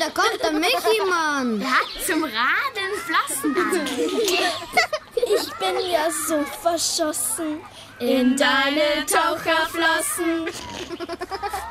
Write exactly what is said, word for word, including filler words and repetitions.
da kommt der Michi-Mann. Der hat zum Radeln Flossen an. Ich bin ja so verschossen in deine Taucherflossen.